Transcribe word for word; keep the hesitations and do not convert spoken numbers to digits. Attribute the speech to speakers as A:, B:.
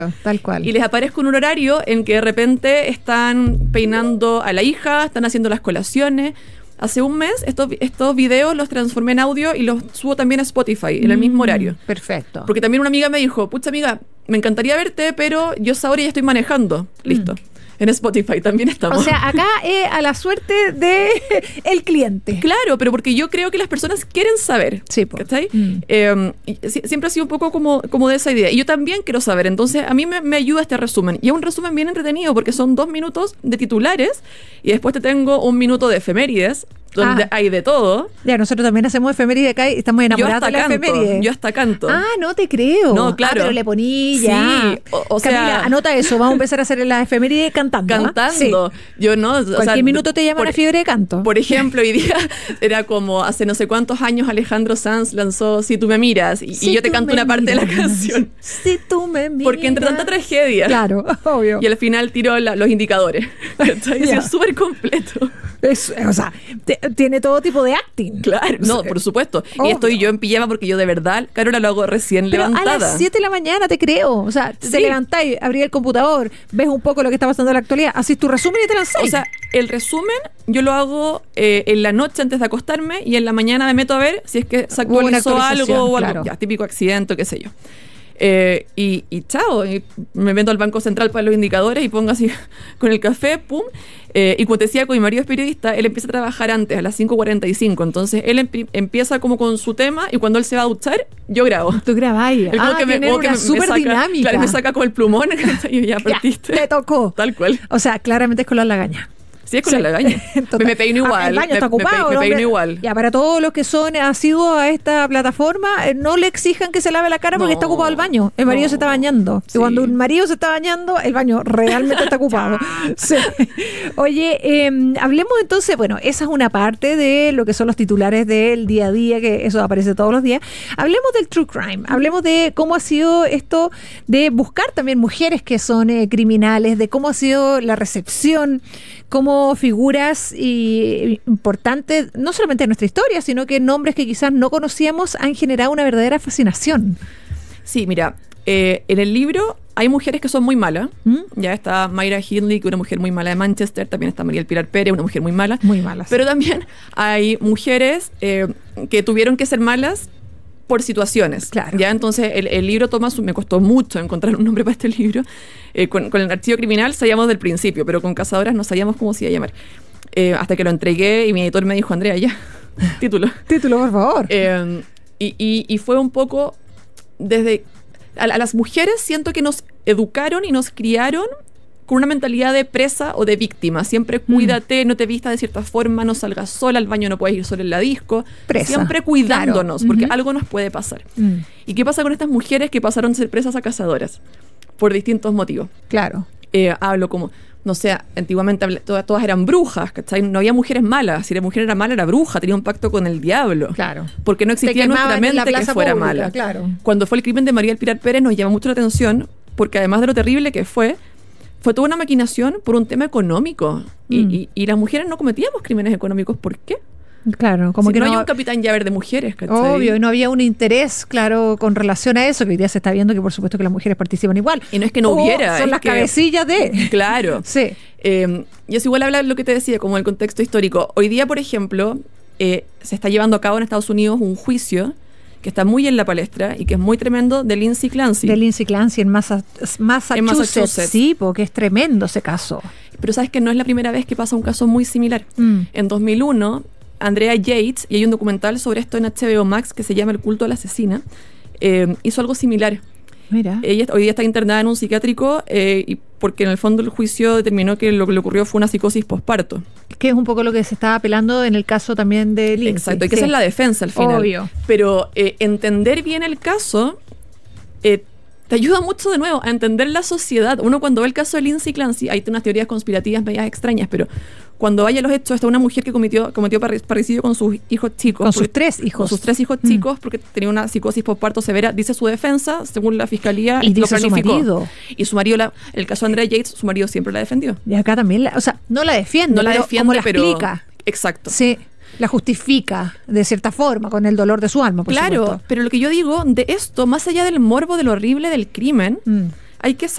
A: Tal cual.
B: Y les aparezco en un horario en que de repente están peinando a la hija, están haciendo las colaciones. Hace un mes estos, estos videos los transformé en audio y los subo también a Spotify en el mismo horario.
A: Perfecto.
B: Porque también una amiga me dijo, pucha amiga, me encantaría verte, pero yo ahora ya estoy manejando. Listo. Mm. En Spotify también estamos.
A: O sea, acá es a la suerte de el cliente.
B: Claro, pero porque yo creo que las personas quieren saber.
A: Sí, po.
B: ¿Cachai?
A: Mm.
B: Eh, siempre ha sido un poco como, como de esa idea. Y yo también quiero saber. Entonces, a mí me, me ayuda este resumen. Y es un resumen bien entretenido porque son dos minutos de titulares y después te tengo un minuto de efemérides, donde ah. hay de todo.
A: Ya, nosotros también hacemos efemérides acá y estamos enamorados de la efeméride.
B: Yo hasta canto.
A: Ah, no te creo.
B: No, claro.
A: Ah, pero le poní ya.
B: Sí, o, o
A: Camila,
B: sea,
A: anota eso. Vamos a empezar a hacer las efemérides cantando.
B: Cantando.
A: ¿Ah? Sí.
B: Yo no. O
A: Cualquier
B: sea,
A: minuto te llaman a fiebre de canto.
B: Por ejemplo, hoy día era como hace no sé cuántos años Alejandro Sanz lanzó Si tú me miras y,
A: si
B: y yo te canto una parte miras. de la canción.
A: Si tú me miras.
B: Porque entre tanta tragedia.
A: Claro, obvio.
B: Y al final tiró la, los indicadores. Es súper completo.
A: Es, o sea, te, tiene todo tipo de acting.
B: Claro, no, por supuesto. Obvio. Y estoy yo en pijama porque yo de verdad, Carola, lo hago recién
A: Pero
B: levantada.
A: a las siete de la mañana te creo. O sea,
B: sí.
A: te levantáis, abrís el computador, ves un poco lo que está pasando en la actualidad, haces tu resumen y te lanzáis.
B: O sea, el resumen yo lo hago eh, en la noche antes de acostarme y en la mañana me meto a ver si es que se actualizó algo o algo.
A: Claro.
B: Ya, típico accidente, qué sé yo. Eh, y, y chao, y me meto al Banco Central para los indicadores y pongo así con el café, pum. Eh, y como te decía, con mi marido es periodista, él empieza a trabajar antes, a las cinco cuarenta y cinco. Entonces él empi- empieza como con su tema y cuando él se va a duchar, yo grabo.
A: Tú grabáis.
B: Él
A: ah,
B: que me,
A: una
B: que me,
A: súper
B: me saca,
A: dinámica.
B: Claro, me saca con el plumón y ya partiste.
A: Ya, te tocó.
B: Tal cual.
A: O sea, claramente es con la lagaña.
B: Sí, es con sí. la lagaña. Me, me peino igual.
A: Ah, el baño
B: me,
A: está ocupado.
B: Me, me peino
A: hombre.
B: igual.
A: Ya, para todos los que son asiduos a esta plataforma, eh, no le exijan que se lave la cara porque no, está ocupado el baño. El marido no, se está bañando. Sí. Y cuando un marido se está bañando, el baño realmente está ocupado. Sí. Oye, eh, hablemos entonces, bueno, esa es una parte de lo que son los titulares del día a día, que eso aparece todos los días. Hablemos del true crime. Hablemos de cómo ha sido esto de buscar también mujeres que son eh, criminales, de cómo ha sido la recepción, cómo figuras y importantes, no solamente en nuestra historia, sino que nombres que quizás no conocíamos han generado una verdadera fascinación.
B: Sí, mira, eh, en el libro hay mujeres que son muy malas.
A: ¿Mm?
B: Ya está Mayra Hindley, que es una mujer muy mala de Manchester. También está María Pilar Pérez, una mujer muy mala.
A: Muy malas.
B: Pero también hay mujeres eh, que tuvieron que ser malas por situaciones.
A: Claro.
B: Ya, entonces el, el libro toma su, me costó mucho encontrar un nombre para este libro. Eh, con, con el archivo criminal sabíamos del principio, pero con Cazadoras no sabíamos cómo se iba a llamar. Eh, hasta que lo entregué y mi editor me dijo, Andrea, ya, título.
A: Título, por favor.
B: Eh, y, y, y fue un poco desde... A, a las mujeres siento que nos educaron y nos criaron con una mentalidad de presa o de víctima. Siempre cuídate, mm. no te vistas de cierta forma, no salgas sola, al baño no puedes ir sola en la disco.
A: Presa.
B: Siempre cuidándonos,
A: claro.
B: porque
A: uh-huh.
B: algo nos puede pasar.
A: Mm.
B: ¿Y qué pasa con estas mujeres que pasaron de ser presas a cazadoras? Por distintos motivos.
A: Claro.
B: Eh, hablo como, no sé, antiguamente hablé, todas, todas eran brujas, ¿cachai? No había mujeres malas. Si la mujer era mala, era bruja, tenía un pacto con el diablo.
A: Claro.
B: Porque no existía en nuestra mente que fuera
A: pública,
B: mala.
A: Claro.
B: Cuando fue el crimen de María Pilar Pérez nos llamó mucho la atención, porque además de lo terrible que fue, fue toda una maquinación por un tema económico. Mm. Y, y, y las mujeres no cometíamos crímenes económicos. ¿Por qué?
A: Claro, como
B: si
A: que
B: no,
A: no
B: hay un capitán llaver de mujeres, ¿cachai?
A: Obvio, y no había un interés, claro, con relación a eso, que hoy día se está viendo que por supuesto que las mujeres participan igual.
B: Y no es que no
A: oh,
B: hubiera.
A: Son
B: es
A: las
B: que,
A: cabecillas de...
B: Claro.
A: Sí.
B: Eh, y eso igual habla de lo que te decía, como el contexto histórico. Hoy día, por ejemplo, eh, se está llevando a cabo en Estados Unidos un juicio que está muy en la palestra y que es muy tremendo, de Lindsay Clancy.
A: De Lindsay Clancy en, Massa, Massachusetts.
B: en Massachusetts.
A: Sí, porque es tremendo ese caso.
B: Pero sabes que no es la primera vez que pasa un caso muy similar.
A: Mm.
B: En dos mil uno, Andrea Yates, y hay un documental sobre esto en H B O Max que se llama El culto a la asesina, eh, hizo algo similar.
A: Mira.
B: Ella hoy día está internada en un psiquiátrico eh, y porque en el fondo el juicio determinó que lo que le ocurrió fue una psicosis posparto.
A: Que es un poco lo que se estaba apelando en el caso también de Lindsay.
B: Exacto, y que
A: sí.
B: esa es la defensa al final.
A: Obvio.
B: Pero eh, entender bien el caso eh, te ayuda mucho de nuevo a entender la sociedad. Uno cuando ve el caso de Lindsay Clancy, hay unas teorías conspirativas medias extrañas, pero cuando vaya a los hechos, está una mujer que cometió, cometió parricidio con sus hijos chicos.
A: Con sus tres hijos.
B: Con sus tres hijos chicos, mm. porque tenía una psicosis posparto severa, dice su defensa, según la fiscalía,
A: y
B: lo
A: dice
B: planificó.
A: Su marido.
B: Y su marido, la, el caso de Andrea Yates, su marido siempre la defendió.
A: Y acá también, la, o sea, no la defiende,
B: no la
A: pero
B: defiende,
A: como la
B: pero,
A: explica.
B: Exacto.
A: Sí, la justifica de cierta forma, con el dolor de su alma, por
B: Claro,
A: supuesto.
B: pero lo que yo digo de esto, más allá del morbo, de lo horrible del crimen, mm. hay que